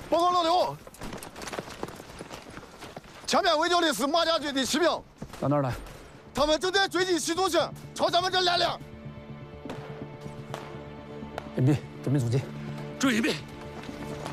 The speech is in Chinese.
报告老刘，前面围剿的是马家军的骑兵， 到哪儿了？ 他们正在追击习主席，朝咱们这来了。 隐蔽，准备出击。 注意隐蔽。